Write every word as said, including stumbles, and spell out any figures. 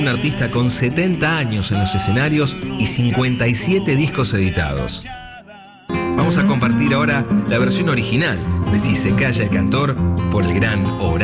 Un artista con setenta años en los escenarios y cincuenta y siete discos editados. Vamos a compartir ahora la versión original de Si se calla el cantor por el gran Horacio.